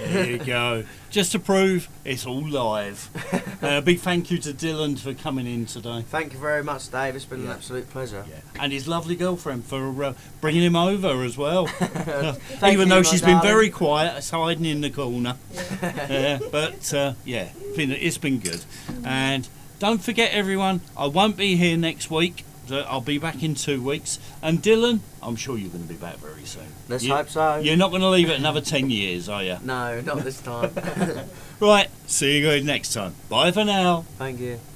There you go. Just to prove it's all live. Big thank you to Dylan for coming in today. Thank you very much, Dave. It's been an absolute pleasure. Yeah. And his lovely girlfriend for bringing him over as well. Even though she's been very quiet, hiding in the corner. It's been good. And don't forget, everyone, I won't be here next week. I'll be back in 2 weeks. And Dylan, I'm sure you're going to be back very soon. Let's hope so. You're not going to leave it another 10 years, are you? No, not this time. Right, see you guys next time. Bye for now. Thank you.